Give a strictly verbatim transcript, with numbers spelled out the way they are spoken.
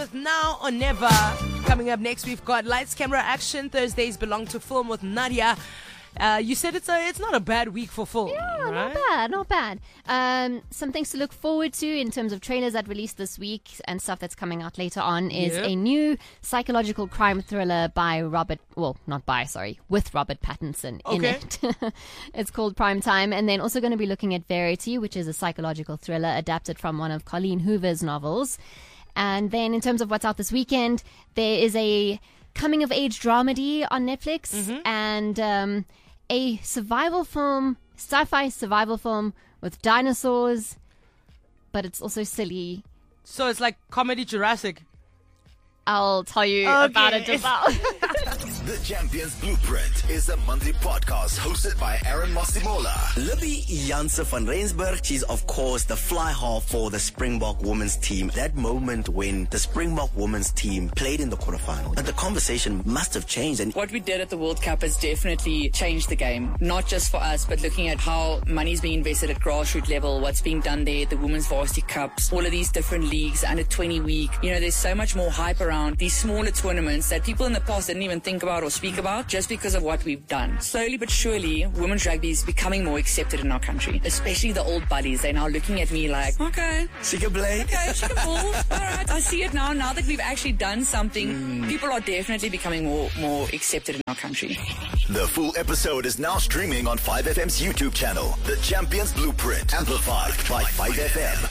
Now or never. Coming up next, we've got Lights, Camera, Action. Thursdays belong to Film with Nadia. Uh, you said it's a, it's not a bad week for film. Yeah, right? not bad, not bad. Um, some things to look forward to in terms of trailers that released this week and stuff that's coming out later on is Yep. a new psychological crime thriller by Robert, well, not by, sorry, with Robert Pattinson in Okay. it. It's called Prime Time. And then also going to be looking at Verity, which is a psychological thriller adapted from one of Colleen Hoover's novels. And then in terms of what's out this weekend, there is a coming-of-age dramedy on Netflix Mm-hmm. and um, a survival film, sci-fi survival film with dinosaurs, but it's also silly. So it's like Comedy Jurassic. I'll tell you Okay. about it as well. The Champions Blueprint is a monthly podcast hosted by Aaron Mosimola. Libby Janse van Rensburg, she's of course the fly half for the Springbok women's team. That moment when the Springbok women's team played in the quarterfinal, and the conversation must have changed. And What we did at the World Cup has definitely changed the game, not just for us, but looking at how money's being invested at grassroots level, what's being done there, the Women's Varsity Cups, all of these different leagues, under twenty week. You know, there's so much more hype around these smaller tournaments that people in the past didn't even think about or speak about just because of what we've done. Slowly but surely, women's rugby is becoming more accepted in our country, especially the old buddies. They're now looking at me like, okay, she can play. okay, she can ball. All right, I see it now. Now that we've actually done something, people are definitely becoming more, more accepted in our country. The full episode is now streaming on five F M's YouTube channel. The Champions Blueprint, amplified by five F M.